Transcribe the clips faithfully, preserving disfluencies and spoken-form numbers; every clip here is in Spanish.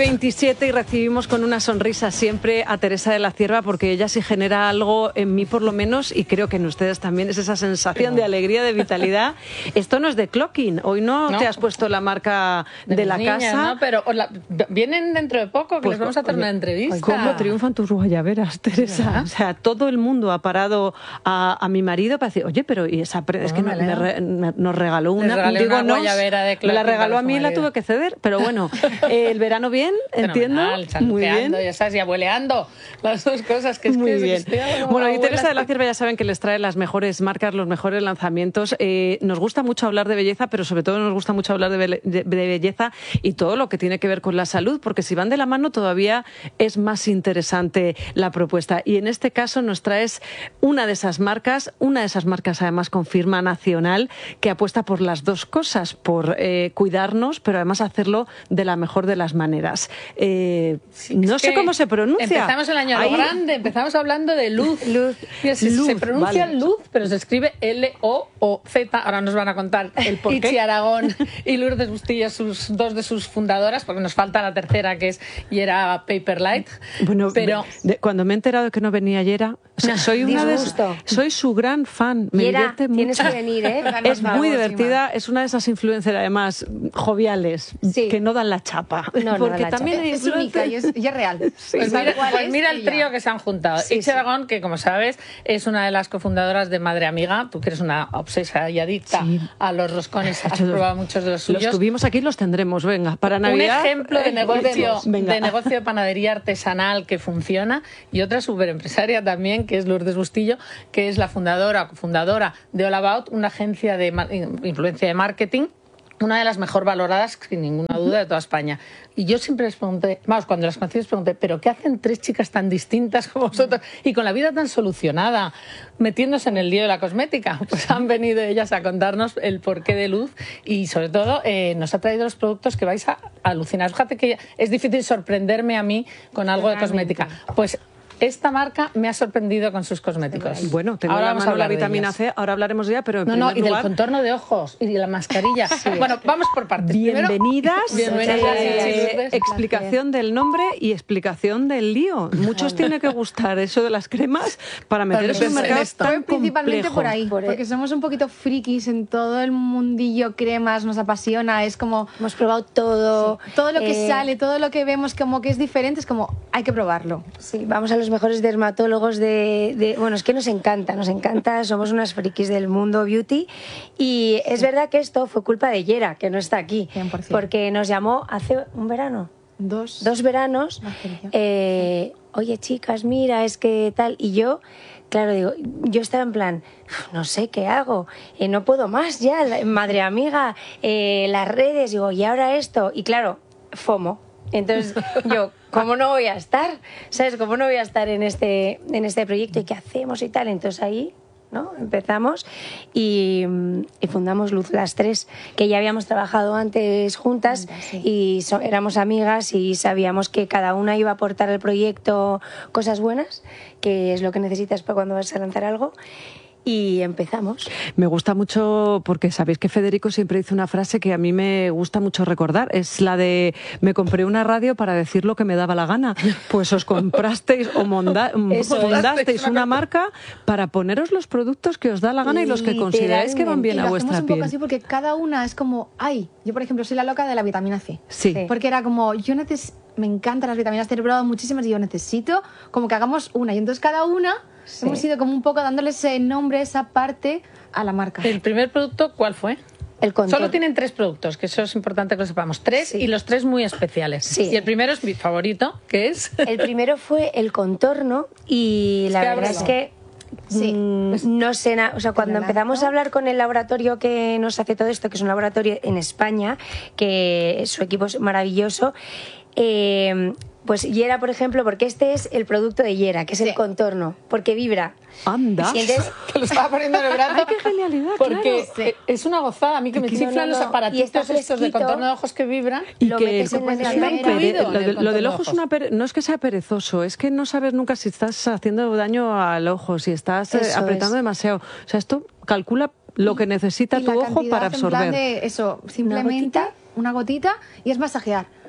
veintisiete y recibimos con una sonrisa siempre a Teresa de la Cierva, porque ella sí genera algo en mí por lo menos, y creo que en ustedes también, es esa sensación de alegría, de vitalidad. Esto no es de clocking, hoy no, no. te has puesto la marca de, de la niñas, casa. ¿No? Pero la, vienen dentro de poco, que pues, les vamos a hacer oye, una entrevista. ¿Cómo triunfan tus guayaberas, Teresa? O sea, todo el mundo ha parado a, a mi marido para decir, oye, pero y esa pre es que no, me re, me, nos regaló una, digo, una no, guayabera de me la regaló a mí y la tuve que ceder, pero bueno, eh, el verano bien, entiendo, muy bien, ya sabes, y abueleando, las dos cosas que es muy que bien. Es bueno, y Teresa de la Cierva ya saben que les trae las mejores marcas, los mejores lanzamientos. Eh, nos gusta mucho hablar de belleza, pero sobre todo nos gusta mucho hablar de, be de, de belleza y todo lo que tiene que ver con la salud, porque si van de la mano todavía es más interesante la propuesta. Y en este caso nos traes una de esas marcas, una de esas marcas además con firma nacional, que apuesta por las dos cosas, por eh, cuidarnos, pero además hacerlo de la mejor de las maneras. Eh, sí, no sé cómo se pronuncia. Empezamos el año a lo grande, empezamos hablando de luz. Luz. Mira, se, luz se pronuncia vale. luz, pero se escribe L O O Z. Ahora nos van a contar el porqué. Itzi Aragón y Lourdes Bustillo, sus, dos de sus fundadoras, porque nos falta la tercera, que es Yera Paperlight. Bueno, pero de, de, cuando me he enterado de que no venía Yera, o sea, soy una de, soy su gran fan. Me Yera, divierte mucho. tienes que venir, ¿eh? Es muy divertida, es una de esas influencers además joviales, sí. que no dan la chapa. No, porque no también chapa. es única y es, y es real. Sí, pues, mira, pues mira el trío que se han juntado. Sí, Itzi sí. Aragón, que como sabes, es una de las cofundadoras de Madre Amiga. Tú que eres una obsesa y adicta sí. a los roscones, has probado muchos de los suyos. Los tuvimos aquí, los tendremos, venga, para Navidad. Un ejemplo de negocio, de negocio de panadería artesanal que funciona, y otra superempresaria también, que es Lourdes Bustillo, que es la fundadora, cofundadora de All About, una agencia de influencia de marketing, una de las mejor valoradas, sin ninguna duda, de toda España. Y yo siempre les pregunté, vamos, cuando las conocí les pregunté, ¿pero qué hacen tres chicas tan distintas como vosotras y con la vida tan solucionada, metiéndose en el lío de la cosmética? Pues han venido ellas a contarnos el porqué de Luz y, sobre todo, eh, nos ha traído los productos que vais a alucinar. Fíjate que es difícil sorprenderme a mí con algo de cosmética. Pues esta marca me ha sorprendido con sus cosméticos. Bueno, tengo ahora la mano la vitamina C, ahora hablaremos de ella, pero en no, primer no, y lugar... del contorno de ojos y de la mascarilla. Sí. Bueno, vamos por partes. Bienvenidas. Bienvenidas. Eh, explicación del nombre y explicación del lío. Muchos tiene que gustar eso de las cremas para meterse en un mercado tan principalmente complejo. por ahí, porque somos un poquito frikis en todo el mundillo cremas, nos apasiona, es como... Hemos probado todo. Sí, todo lo que eh... sale, todo lo que vemos como que es diferente, es como, hay que probarlo. Sí, vamos a los mejores dermatólogos de, de... Bueno, es que nos encanta, nos encanta, somos unas frikis del mundo beauty, y es verdad que esto fue culpa de Yera, que no está aquí, cien por ciento. Porque nos llamó hace un verano. Dos. Dos veranos. Eh, Oye, chicas, mira, es que tal, y yo... Claro, digo, yo estaba en plan, no sé qué hago, eh, no puedo más ya, Madre Amiga, eh, las redes, digo, y ahora esto, y claro, FOMO. Entonces yo, ¿cómo no voy a estar? ¿Sabes? ¿Cómo no voy a estar en este, en este proyecto? ¿Y qué hacemos y tal? Entonces ahí, ¿no? Empezamos y, y fundamos Luz las tres, que ya habíamos trabajado antes juntas, sí. y so, éramos amigas y sabíamos que cada una iba a aportar al proyecto cosas buenas, que es lo que necesitas para cuando vas a lanzar algo. Y empezamos. Me gusta mucho porque sabéis que Federico siempre dice una frase que a mí me gusta mucho recordar. Es la de, me compré una radio para decir lo que me daba la gana. Pues os comprasteis o monda, fundasteis una marca para poneros los productos que os da la gana y los que consideráis que van bien a vuestra piel. un poco así porque cada una es como, ay, yo por ejemplo soy la loca de la vitamina C. Sí. sí. Porque era como, yo necesito, me encantan las vitaminas C, he probado muchísimas y yo necesito como que hagamos una. Y entonces cada una... Sí. Hemos ido como un poco dándole ese nombre, esa parte a la marca. ¿El primer producto cuál fue? El contorno. Solo tienen tres productos, que eso es importante que lo sepamos. Tres, sí. Y los tres muy especiales. Sí. Y el primero es mi favorito, que es... El primero fue el contorno y es la que verdad ábrelo. es que... Sí. Mm, no sé nada, o sea, cuando empezamos a hablar con el laboratorio que nos hace todo esto, que es un laboratorio en España, que su equipo es maravilloso, eh, pues Yera, por ejemplo, porque este es el producto de Yera, que es sí. el contorno, porque vibra. Anda. ¿Sientes? Te lo estaba poniendo en el brazo. Ay, qué genialidad, porque claro. es una gozada. A mí que me chiflan no, no, no. los aparatitos estos de contorno de ojos que vibran. Y lo que metes en la lo, de, lo del ojo es una pere... no es que sea perezoso, es que no sabes nunca si estás haciendo daño al ojo, si estás eh, apretando es. demasiado. O sea, esto calcula lo que necesita y tu la ojo para absorber. En plan de eso, simplemente una gotita, una gotita y es masajear.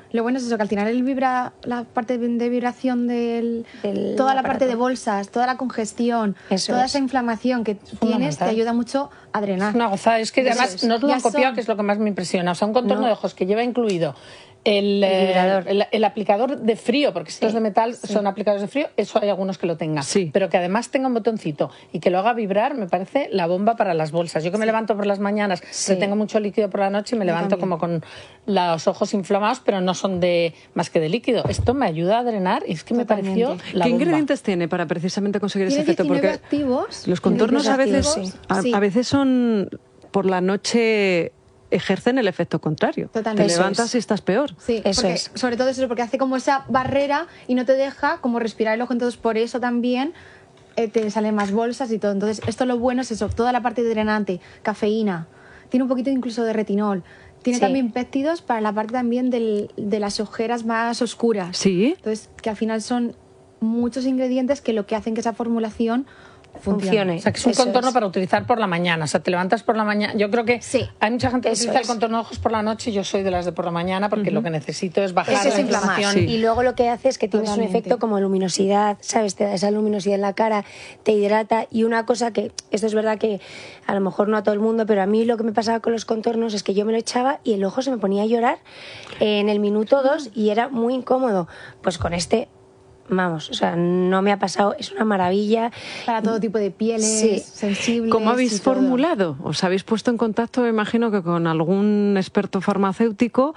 lo bueno es eso, que al final el vibra, la parte de vibración del, Del toda la aparato. parte de bolsas, toda la congestión, Eso toda es. esa inflamación que tienes, te fundamental. ayuda mucho a drenar. Es una gozada. Es que Eso además es. no os lo Ya han copiado, son- que es lo que más me impresiona. O sea, un contorno No. de ojos que lleva incluido el, El eh, vibrador. el, el aplicador de frío, porque estos Sí, de metal son aplicadores de frío, eso hay algunos que lo tengan. Sí. Pero que además tenga un botoncito y que lo haga vibrar, me parece la bomba para las bolsas. Yo que me levanto por las mañanas, Sí. que tengo mucho líquido por la noche y me Yo levanto también. como con los ojos inflamados, pero no son de más que de líquido. Esto me ayuda a drenar y es que me Totalmente. pareció ¿Qué la bomba. ingredientes tiene para precisamente conseguir ese Tiene efecto? diecinueve Porque activos. los contornos a diecinueve veces, activos, a, sí. a veces son por la noche ejercen el efecto contrario. Totalmente. Te Eso levantas es. y estás peor. Sí, Eso porque, es. sobre todo eso, porque hace como esa barrera y no te deja como respirar el ojo, entonces por eso también eh, te salen más bolsas y todo. Entonces, esto lo bueno es eso, toda la parte de drenante, cafeína, tiene un poquito incluso de retinol, tiene Sí. también péptidos para la parte también del- de las ojeras más oscuras. Sí. Entonces, que al final son muchos ingredientes que lo que hacen que esa formulación Funcione. O sea, que es un Eso contorno es. para utilizar por la mañana. O sea, te levantas por la mañana. Yo creo que Sí, hay mucha gente que eso utiliza es. el contorno de ojos por la noche y yo soy de las de por la mañana porque lo que necesito es bajar Eso la es inflamar. inflamación. Sí. Y luego lo que hace es que tienes Totalmente. un efecto como luminosidad, ¿sabes? Te da esa luminosidad en la cara, te hidrata. Y una cosa que, esto es verdad que a lo mejor no a todo el mundo, pero a mí lo que me pasaba con los contornos es que yo me lo echaba y el ojo se me ponía a llorar en el minuto dos y era muy incómodo. Pues con este, vamos, o sea, no me ha pasado, es una maravilla. para todo tipo de pieles, Sí. sensibles. ¿Cómo y habéis todo. formulado? ¿Os habéis puesto en contacto, me imagino, que con algún experto farmacéutico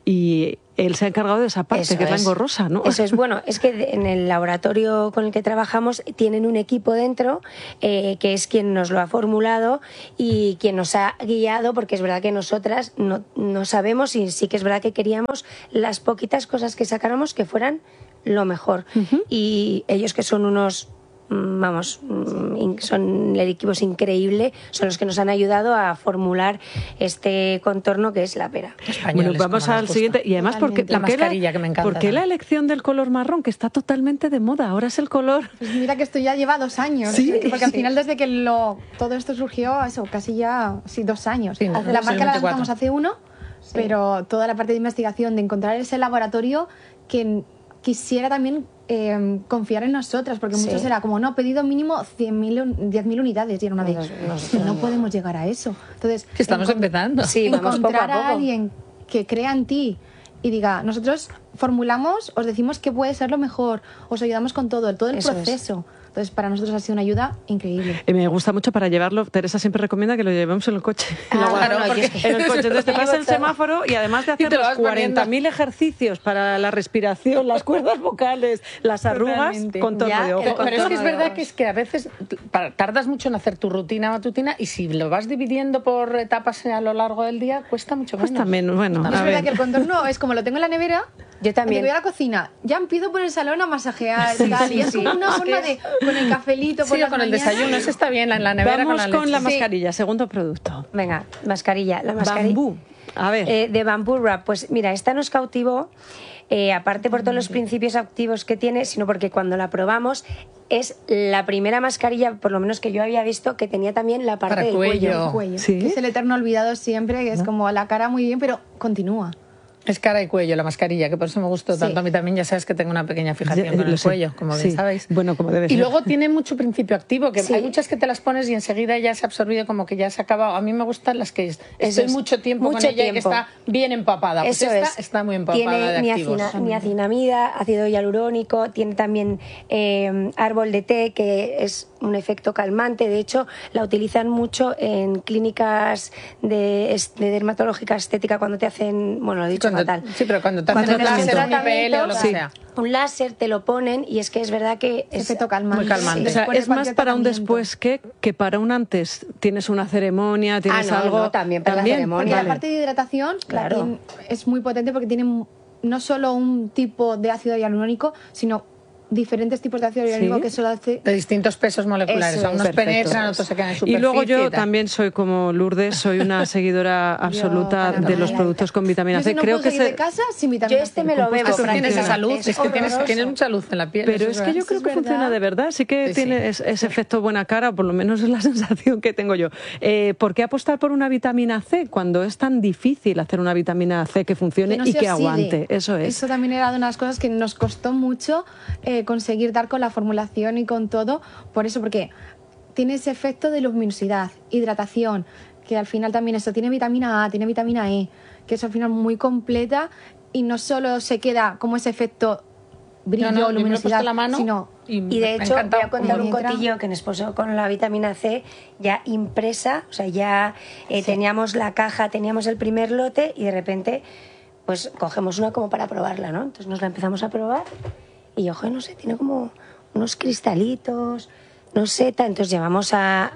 y él se ha encargado de esa parte, Eso que es la es. engorrosa, ¿no? Eso es bueno. Es que en el laboratorio con el que trabajamos tienen un equipo dentro eh, que es quien nos lo ha formulado y quien nos ha guiado, porque es verdad que nosotras no, no sabemos y sí que es verdad que queríamos las poquitas cosas que sacáramos que fueran lo mejor. Y ellos, que son unos, mm, vamos, mm, in- son el equipo es increíble, son los que nos han ayudado a formular este contorno que es la pera. Bueno, Españoles, vamos como nos al gusta. siguiente. Y además, porque Totalmente. La ¿por qué mascarilla, que me encanta ¿por qué la también. elección del color marrón, que está totalmente de moda? Ahora es el color. Pues mira que esto ya lleva dos años. Sí, porque al sí. final desde que lo, todo esto surgió, eso, casi ya sí, dos años. Sí, no, la marca la veinticuatro. lanzamos hace uno, pero toda la parte de investigación, de encontrar ese laboratorio que quisiera también eh, confiar en nosotras, porque Sí. muchos era como, no, pedido mínimo cien mil, diez mil unidades, y era una de, Nos- nos- "Es que no podemos llegar a eso". Entonces, Que estamos encon- empezando. Sí, vamos poco a encontrar a, poco. alguien que crea en ti y diga, nosotros formulamos, os decimos que puede ser lo mejor, os ayudamos con todo, todo el Eso es. proceso. Entonces, para nosotros ha sido una ayuda increíble. Y me gusta mucho para llevarlo. Teresa siempre recomienda que lo llevemos en el coche. Ah, Lo claro, guardamos yo es que- en el coche. Entonces te Yo pasa el llevo todo. semáforo y además de hacer te lo los vas poniendo. cuarenta mil ejercicios para la respiración, las cuerdas vocales, las arrugas, Totalmente. contorno Ya, de el ojo. Pero, pero es que es contorno de verdad ojos. que es que a veces t- para- tardas mucho en hacer tu rutina matutina y si lo vas dividiendo por etapas a lo largo del día, cuesta mucho menos. Pues también, bueno, Y es a verdad ver. que el contorno es como lo tengo en la nevera. Yo también. Cuando voy a la cocina, ya empiezo por el salón a masajear Sí, y tal. sí, y es sí. como una forma de, con el cafelito por Sí, o las con el mañanas. desayuno, eso está bien, en la nevera Vamos con la con la leche. mascarilla, segundo producto. Venga, mascarilla. La mascarilla. Bambú. A ver. Eh, de Bamboo Wrap. Pues mira, esta nos cautivó, eh, aparte por todos los principios activos que tiene, sino porque cuando la probamos es la primera mascarilla, por lo menos que yo había visto, que tenía también la parte Para del cuello. cuello. El cuello, Sí. que es el eterno olvidado siempre, que es como la cara muy bien, pero continúa. Es cara y cuello la mascarilla, que por eso me gustó Sí. tanto. A mí también ya sabes que tengo una pequeña fijación Ya, con lo el sé. cuello, como bien Sí. sabéis. Bueno, como debe Y ser. luego tiene mucho principio activo, que Sí. hay muchas que te las pones y enseguida ya se ha absorbido, como que ya se ha acabado. A mí me gustan las que es- Eso estoy es. mucho tiempo Mucho con ella y que tiempo. está bien empapada. Pues Eso esta es. está muy empapada Tiene de activos. niacina- niacinamida, ácido hialurónico, tiene también eh, árbol de té, que es un efecto calmante. De hecho, la utilizan mucho en clínicas de, es- de dermatológica estética cuando te hacen, bueno, lo he dicho Cuando- fatal. sí, pero cuando te Cuando hacen un te láser, hacen un I P L o lo que sí. sea. Un láser te lo ponen y es que es verdad que es Efecto calmante. muy calmante. O sea, Después de es más cualquier para un tratamiento. después que, que para un antes. Tienes una ceremonia, tienes no, algo. no, también para la ceremonia. Porque Vale. la parte de hidratación la Claro. tiene- es muy potente porque tiene no solo un tipo de ácido hialurónico, sino diferentes tipos de ácido hialurónico, ¿sí?, que solo hace... De distintos pesos moleculares. Eso, unos penetran, otros se quedan en superficie. Y luego yo y también soy como Lourdes, soy una seguidora absoluta yo, de los productos con vitamina C. Yo si no Creo puedo que se... se... de casa sin vitamina C. Yo este me lo bebo. Tú tienes esa luz, es que tienes, tienes mucha luz en la piel. Pero es, es que yo creo que funciona de verdad, sí que sí, tiene sí. ese efecto buena cara, o por lo menos es la sensación que tengo yo. Eh, ¿Por qué apostar por una vitamina C cuando es tan difícil hacer una vitamina C que funcione que no y que oxide. Aguante? Eso es. Eso también era de unas cosas que nos costó mucho eh, conseguir dar con la formulación y con todo, por eso, porque tiene ese efecto de luminosidad, hidratación, que al final también eso tiene vitamina A, tiene vitamina E, que es al final muy completa y no solo se queda como ese efecto brillo, no, no, luminosidad, la mano sino... Y, y de hecho, voy a contar un cotillo que nos puso con la vitamina C ya impresa, o sea, ya eh, sí. teníamos la caja, teníamos el primer lote y de repente pues cogemos una como para probarla, ¿no? Entonces nos la empezamos a probar y yo, joder, no sé, tiene como unos cristalitos, no sé, tal. Entonces llamamos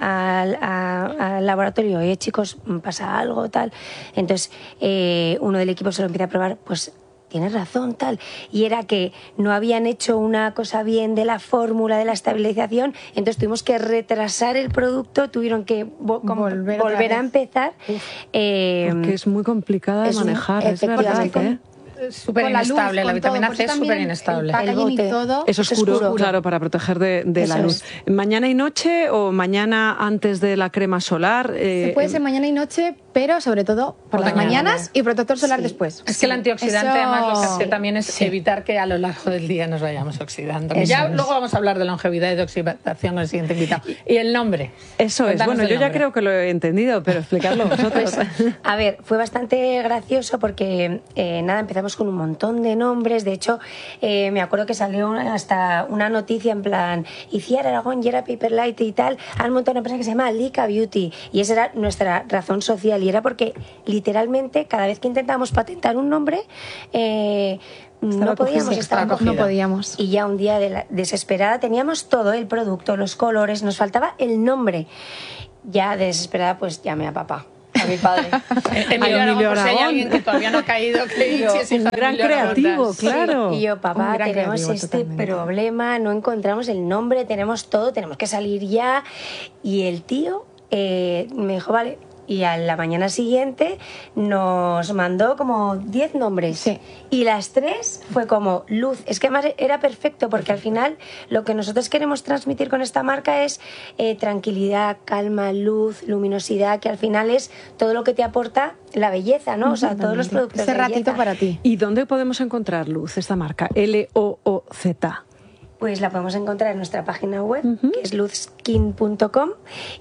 al laboratorio, oye chicos, pasa algo, tal. Entonces eh, uno del equipo se lo empieza a probar, pues tienes razón, tal. Y era que no habían hecho una cosa bien de la fórmula, de la estabilización, entonces tuvimos que retrasar el producto, tuvieron que vo volver, volver a empezar. Eh, Porque es muy complicada de manejar, es verdad, ¿eh? Súper inestable, la vitamina C es súper inestable. El bote, todo es oscuro, oscuro, claro, para proteger de, de la luz. Es. ¿Mañana y noche o mañana antes de la crema solar? Eh, Se puede ser mañana y noche, pero sobre todo por las mañanas mañana. Y protector solar sí. después. Es que el antioxidante Eso... además lo que hace sí. también es sí. evitar que a lo largo del día nos vayamos oxidando. Ya es. Luego vamos a hablar de longevidad y de oxidación con el siguiente invitado. ¿Y el nombre? Eso Cuéntanos es, bueno, yo nombre. ya creo que lo he entendido, pero explicadlo vosotros. Pues, a ver, fue bastante gracioso porque eh, nada, empezamos con un montón de nombres. De hecho, eh, me acuerdo que salió una, hasta una noticia en plan Iciar Aragón, Yera Paperlight y tal, han montado una empresa que se llama Lika Beauty y esa era nuestra razón social y era porque literalmente cada vez que intentábamos patentar un nombre eh, no podíamos estar no podíamos y ya un día de la desesperada teníamos todo, el producto, los colores, nos faltaba el nombre. Ya desesperada pues llamé a papá, a mi padre. Emilio Aragón, si hay alguien que todavía no ha caído, que yo, es un gran creativo, claro. Sí. Y yo, papá, tenemos este totalmente. problema, no encontramos el nombre, tenemos todo, tenemos que salir ya. Y el tío eh, me dijo, vale. Y a la mañana siguiente nos mandó como diez nombres. Sí. Y las tres fue como luz. Es que además era perfecto porque al final lo que nosotros queremos transmitir con esta marca es eh, tranquilidad, calma, luz, luminosidad, que al final es todo lo que te aporta la belleza, ¿no? O sea, todos los productos Ese de ratito belleza. para ti. ¿Y dónde podemos encontrar Luz, esta marca? L O O Z. Pues la podemos encontrar en nuestra página web, uh-huh. que es luzskin punto com,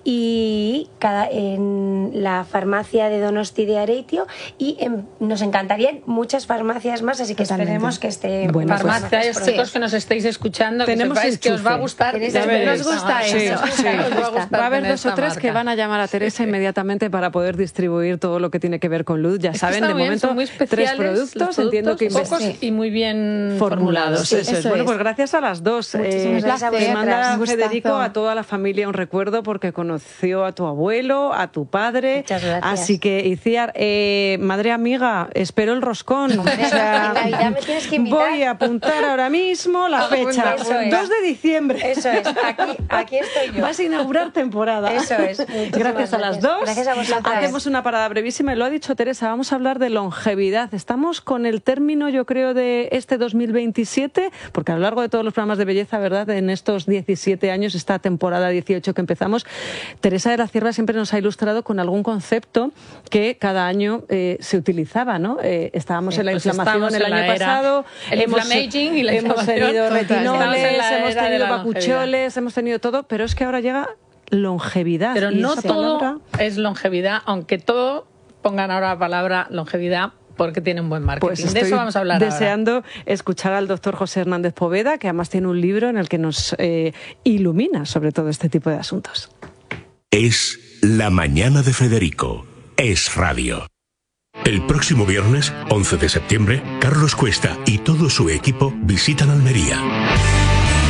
y cada, en la farmacia de Donosti de Areitio, y en, nos encantarían muchas farmacias más, así que Totalmente. esperemos que esté... Bueno, farmacia, pues, chicos que nos estéis escuchando, que sepáis que os va a gustar. Nos gusta sí, eso. Sí, sí. Va, va a haber dos o tres marca. que van a llamar a Teresa sí. inmediatamente para poder distribuir todo lo que tiene que ver con luz. Ya es saben, de bien, momento, tres productos, productos, entiendo que pocos sí. y muy bien formulados. Sí, eso, eso es. Bueno, pues gracias a las dos. Eh, placer, manda Federico a toda la familia un recuerdo porque conoció a tu abuelo, a tu padre. Muchas gracias. Así que, Iciar, eh, madre amiga, espero el roscón. Hombre, o sea, en Navidad me tienes que invitar. Voy a apuntar ahora mismo la fecha. Eso es. dos de diciembre. Eso es. Aquí, aquí estoy yo. Vas a inaugurar temporada. Eso es. Gracias, gracias a las dos. Gracias a vosotras. Hacemos una parada brevísima y lo ha dicho Teresa. Vamos a hablar de longevidad. Estamos con el término, yo creo, de este dos mil veintisiete, porque a lo largo de todos los programas de belleza, ¿verdad?, en estos diecisiete años, esta temporada dieciocho que empezamos, Teresa de la Cierva siempre nos ha ilustrado con algún concepto que cada año eh, se utilizaba, ¿no? Eh, estábamos sí, en la pues inflamación el año pasado, el hemos, y la hemos tenido retinoles, hemos tenido bacucholes, hemos tenido todo, pero es que ahora llega longevidad. Pero y no esa todo palabra... es longevidad, aunque todo pongan ahora la palabra longevidad, porque tiene un buen marketing. Pues de eso vamos a hablar deseando ahora. escuchar al doctor José Hernández Poveda, que además tiene un libro en el que nos eh, ilumina sobre todo este tipo de asuntos. Es La Mañana de Federico. Es Radio. El próximo viernes, once de septiembre, Carlos Cuesta y todo su equipo visitan Almería.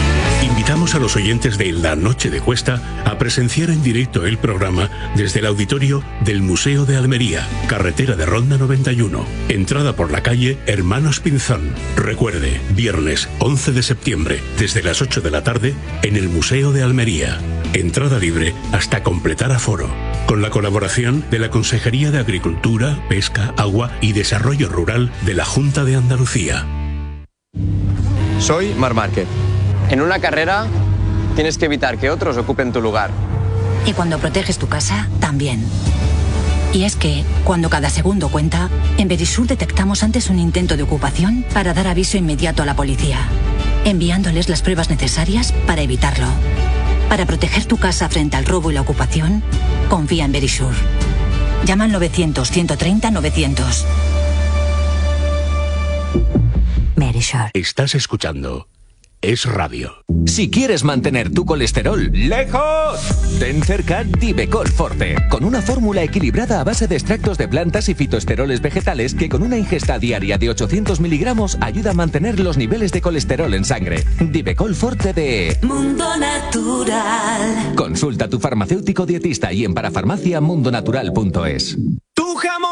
Invitamos a los oyentes de La Noche de Cuesta a presenciar en directo el programa desde el auditorio del Museo de Almería, carretera de Ronda noventa y uno, entrada por la calle Hermanos Pinzón. Recuerde, viernes once de septiembre, desde las ocho de la tarde, en el Museo de Almería. Entrada libre hasta completar aforo. Con la colaboración de la Consejería de Agricultura, Pesca, Agua y Desarrollo Rural de la Junta de Andalucía. Soy Marc Márquez. En una carrera tienes que evitar que otros ocupen tu lugar. Y cuando proteges tu casa, también. Y es que, cuando cada segundo cuenta, en Verisur detectamos antes un intento de ocupación para dar aviso inmediato a la policía, enviándoles las pruebas necesarias para evitarlo. Para proteger tu casa frente al robo y la ocupación, confía en Verisur. Llama al novecientos, ciento treinta, novecientos. Verisur. Estás escuchando Es Radio. Si quieres mantener tu colesterol lejos, ten cerca Divecol Forte, con una fórmula equilibrada a base de extractos de plantas y fitoesteroles vegetales que con una ingesta diaria de ochocientos miligramos ayuda a mantener los niveles de colesterol en sangre. Divecol Forte de Mundo Natural. Consulta a tu farmacéutico dietista y en parafarmacia mundonatural punto es.